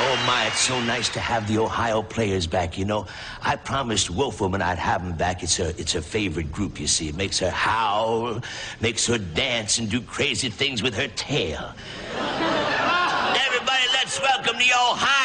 Oh, my, it's so nice to have the Ohio Players back, you know. I promised Wolfwoman I'd have them back. It's her favorite group, you see. It makes her howl, makes her dance and do crazy things with her tail. Everybody, let's welcome the Ohio